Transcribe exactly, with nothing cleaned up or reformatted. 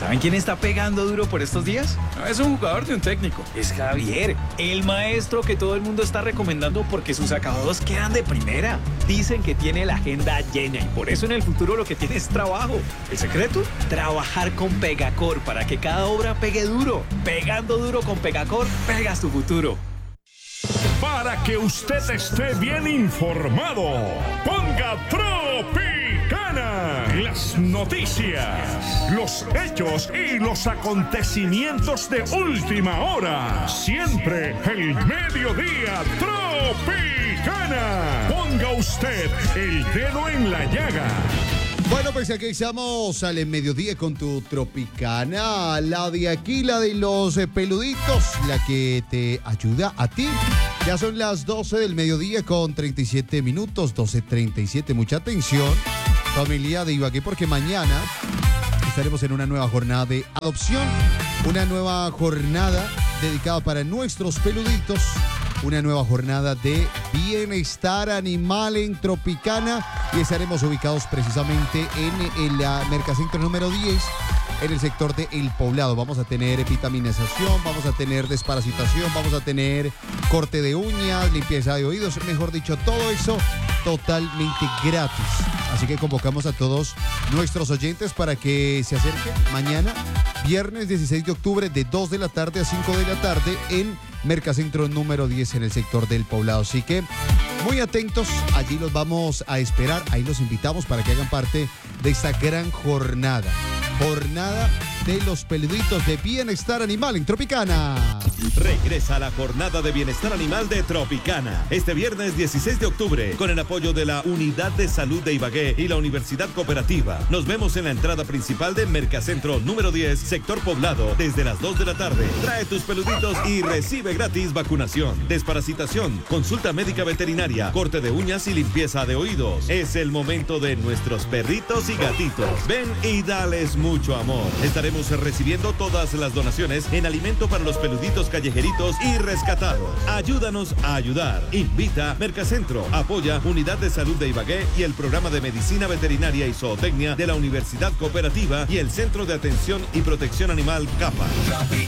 ¿Saben quién está pegando duro por estos días? No es un jugador de un técnico, es Javier, el maestro que todo el mundo está recomendando porque sus acabados quedan de primera. Dicen que tiene la agenda llena y por eso en el futuro lo que tiene es trabajo. ¿El secreto? Trabajar con Pegacor para que cada obra pegue duro. Pegando duro con Pegacor, pegas tu futuro. Para que usted esté bien informado, ponga Tropicana. Las noticias, los hechos y los acontecimientos de última hora. Siempre el mediodía Tropicana. Ponga usted el dedo en la llaga. Bueno, pues aquí estamos al mediodía con tu Tropicana, la de aquí, la de los eh, peluditos, la que te ayuda a ti. Ya son las doce del mediodía con treinta y siete minutos, doce treinta y siete. Mucha atención, familia de Ibagué, porque mañana estaremos en una nueva jornada de adopción, una nueva jornada dedicada para nuestros peluditos, una nueva jornada de bienestar animal en Tropicana y estaremos ubicados precisamente en el Mercacentro número diez, en el sector de El Poblado. Vamos a tener vitaminización, vamos a tener desparasitación, vamos a tener corte de uñas, limpieza de oídos, mejor dicho, todo eso totalmente gratis. Así que convocamos a todos nuestros oyentes para que se acerquen mañana, viernes dieciséis de octubre, de dos de la tarde a cinco de la tarde en Mercacentro número diez en el sector del Poblado. Así que muy atentos, allí los vamos a esperar, ahí los invitamos para que hagan parte de esta gran jornada. Jornada de los peluditos de bienestar animal en Tropicana. Regresa la jornada de bienestar animal de Tropicana este viernes dieciséis de octubre con el apoyo de la Unidad de Salud de Ibagué y la Universidad Cooperativa. Nos vemos en la entrada principal de Mercacentro número diez, sector Poblado, desde las dos de la tarde. Trae tus peluditos y recibe gratis vacunación, desparasitación, consulta médica veterinaria, corte de uñas y limpieza de oídos. Es el momento de nuestros perritos y gatitos. Ven y dales mucho amor. Estaremos recibiendo todas las donaciones en alimento para los peluditos callejeritos y rescatados. Ayúdanos a ayudar. Invita Mercacentro, apoya Unidad de Salud de Ibagué y el Programa de Medicina Veterinaria y Zootecnia de la Universidad Cooperativa y el Centro de Atención y Protección Animal CAPA.